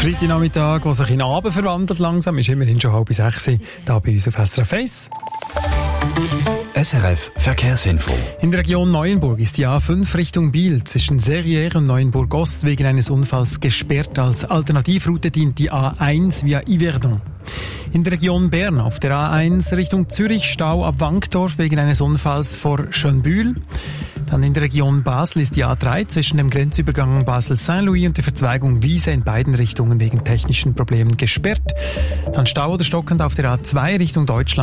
Freitagnachmittag, der sich in den Abend verwandelt langsam, ist immerhin schon 5:30 da bei uns auf SRF 1. SRF Verkehrsinfo. In der Region Neuenburg ist die A5 Richtung Biel zwischen Serrières und Neuenburg Ost wegen eines Unfalls gesperrt. Als Alternativroute dient die A1 via Yverdon. In der Region Bern auf der A1 Richtung Zürich Stau ab Wankdorf wegen eines Unfalls vor Schönbühl. Dann in der Region Basel ist die A3 zwischen dem Grenzübergang Basel-Saint-Louis und der Verzweigung Wiese in beiden Richtungen wegen technischen Problemen gesperrt. Dann Stau oder stockend auf der A2 Richtung Deutschland.